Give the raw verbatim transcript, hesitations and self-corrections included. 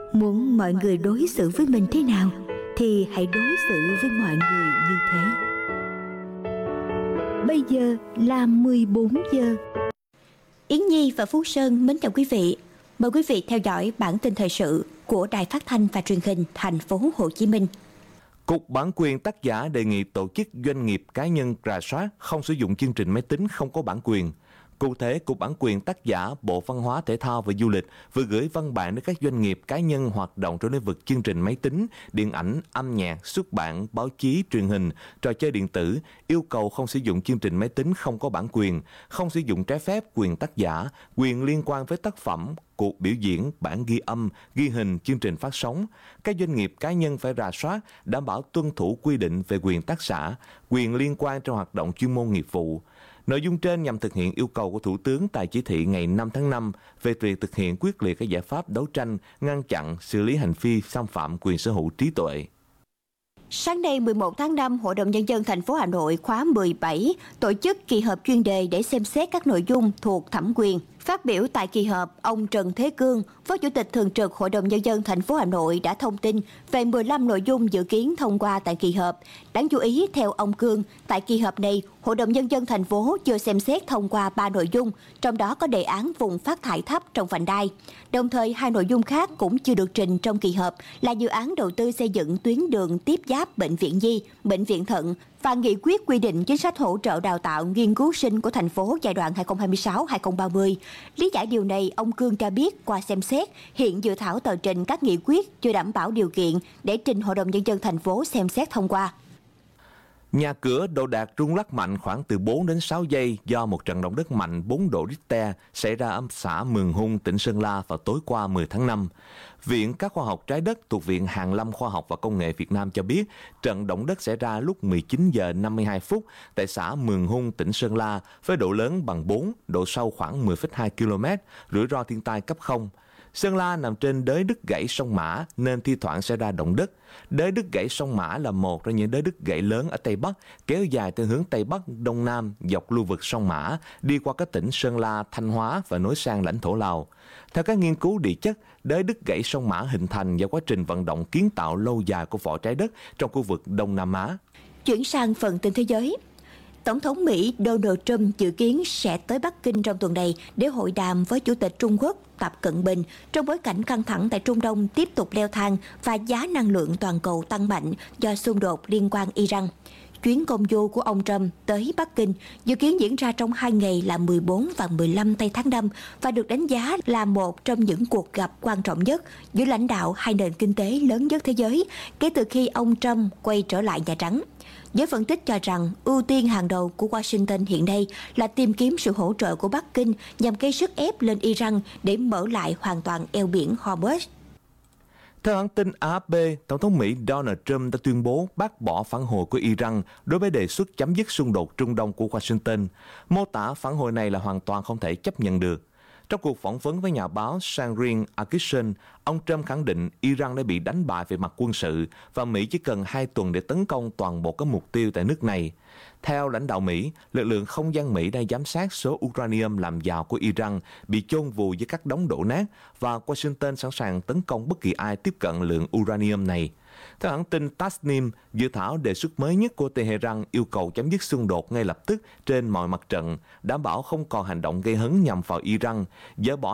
Muốn mọi người đối xử với mình thế nào thì hãy đối xử với mọi người như thế. Bây giờ là mười bốn giờ. Yến Nhi và Phú Sơn mến chào quý vị. Mời quý vị theo dõi bản tin thời sự của Đài Phát thanh và Truyền hình Thành phố Hồ Chí Minh. Cục Bản quyền tác giả đề nghị tổ chức doanh nghiệp cá nhân rà soát không sử dụng chương trình máy tính không có bản quyền. Cụ thể, Cục Bản quyền tác giả Bộ Văn hóa Thể thao và Du lịch vừa gửi văn bản đến các doanh nghiệp cá nhân hoạt động trong lĩnh vực chương trình máy tính, điện ảnh, âm nhạc, xuất bản, báo chí, truyền hình, trò chơi điện tử, yêu cầu không sử dụng chương trình máy tính không có bản quyền, không sử dụng trái phép quyền tác giả, quyền liên quan với tác phẩm, cuộc biểu diễn, bản ghi âm, ghi hình, chương trình phát sóng. Các doanh nghiệp cá nhân phải rà soát, đảm bảo tuân thủ quy định về quyền tác giả, quyền liên quan trong hoạt động chuyên môn nghiệp vụ. Nội dung trên nhằm thực hiện yêu cầu của Thủ tướng tại chỉ thị ngày năm tháng năm về việc thực hiện quyết liệt các giải pháp đấu tranh, ngăn chặn, xử lý hành vi xâm phạm quyền sở hữu trí tuệ. Sáng nay mười một tháng năm, Hội đồng Nhân dân thành phố Hà Nội khóa mười bảy tổ chức kỳ họp chuyên đề để xem xét các nội dung thuộc thẩm quyền. Phát biểu tại kỳ họp, ông Trần Thế Cương, Phó Chủ tịch Thường trực Hội đồng Nhân dân thành phố Hà Nội đã thông tin về mười lăm nội dung dự kiến thông qua tại kỳ họp. Đáng chú ý, theo ông Cương, tại kỳ họp này, Hội đồng Nhân dân thành phố chưa xem xét thông qua ba nội dung, trong đó có đề án vùng phát thải thấp trong vành đai. Đồng thời, hai nội dung khác cũng chưa được trình trong kỳ họp là dự án đầu tư xây dựng tuyến đường tiếp giáp Bệnh viện Nhi, Bệnh viện Thận và nghị quyết quy định chính sách hỗ trợ đào tạo nghiên cứu sinh của thành phố giai đoạn hai nghìn không trăm hai mươi sáu đến hai nghìn không trăm ba mươi. Lý giải điều này, ông Cương cho biết qua xem xét, hiện dự thảo tờ trình các nghị quyết chưa đảm bảo điều kiện để trình Hội đồng Nhân dân thành phố xem xét thông qua. Nhà cửa đồ đạc rung lắc mạnh khoảng từ bốn đến sáu giây do một trận động đất mạnh bốn độ Richter xảy ra ở xã Mường Hung, tỉnh Sơn La vào tối qua mười tháng năm. Viện Các khoa học trái đất thuộc Viện Hàn lâm Khoa học và Công nghệ Việt Nam cho biết trận động đất xảy ra lúc mười chín giờ năm mươi hai phút tại xã Mường Hung, tỉnh Sơn La với độ lớn bằng bốn, độ sâu khoảng mười phẩy hai ki lô mét, rủi ro thiên tai cấp không. Sơn La nằm trên đới đứt gãy sông Mã nên thi thoảng xảy ra động đất. Đới đứt gãy sông Mã là một trong những đới đứt gãy lớn ở Tây Bắc, kéo dài theo hướng Tây Bắc, Đông Nam dọc lưu vực sông Mã, đi qua các tỉnh Sơn La, Thanh Hóa và nối sang lãnh thổ Lào. Theo các nghiên cứu địa chất, đới đứt gãy sông Mã hình thành do quá trình vận động kiến tạo lâu dài của vỏ trái đất trong khu vực Đông Nam Á. Chuyển sang phần tin thế giới. Tổng thống Mỹ Donald Trump dự kiến sẽ tới Bắc Kinh trong tuần này để hội đàm với Chủ tịch Trung Quốc Tập Cận Bình trong bối cảnh căng thẳng tại Trung Đông tiếp tục leo thang và giá năng lượng toàn cầu tăng mạnh do xung đột liên quan Iran. Chuyến công du của ông Trump tới Bắc Kinh dự kiến diễn ra trong hai ngày là mười bốn và mười lăm tây tháng năm và được đánh giá là một trong những cuộc gặp quan trọng nhất giữa lãnh đạo hai nền kinh tế lớn nhất thế giới kể từ khi ông Trump quay trở lại Nhà Trắng. Giới phân tích cho rằng ưu tiên hàng đầu của Washington hiện nay là tìm kiếm sự hỗ trợ của Bắc Kinh nhằm gây sức ép lên Iran để mở lại hoàn toàn eo biển Hormuz. Theo hãng tin A F P, Tổng thống Mỹ Donald Trump đã tuyên bố bác bỏ phản hồi của Iran đối với đề xuất chấm dứt xung đột Trung Đông của Washington, mô tả phản hồi này là hoàn toàn không thể chấp nhận được. Trong cuộc phỏng vấn với nhà báo Sangrin Akisson, ông Trump khẳng định Iran đã bị đánh bại về mặt quân sự và Mỹ chỉ cần hai tuần để tấn công toàn bộ các mục tiêu tại nước này. Theo lãnh đạo Mỹ, lực lượng không gian Mỹ đang giám sát số uranium làm giàu của Iran bị chôn vùi dưới các đống đổ nát và Washington sẵn sàng tấn công bất kỳ ai tiếp cận lượng uranium này. Theo hãng tin Tasnim, dự thảo đề xuất mới nhất của Tehran yêu cầu chấm dứt xung đột ngay lập tức trên mọi mặt trận, đảm bảo không còn hành động gây hấn nhằm vào Iran, dỡ bỏ